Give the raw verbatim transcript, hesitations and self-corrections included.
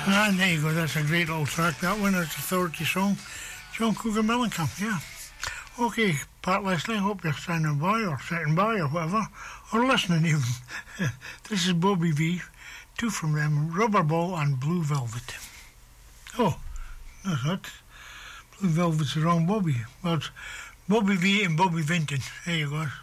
And there you go, that's a great old track, that one. That's Authority song. John Cougar Mellencamp, yeah. Okay, Pat Leslie, hope you're standing by or sitting by or whatever, or listening even. This is Bobby V, two from them, Rubber Ball and Blue Velvet. Oh, that's not. Blue Velvet's the wrong Bobby. Well, it's Bobby V and Bobby Vinton. There you go.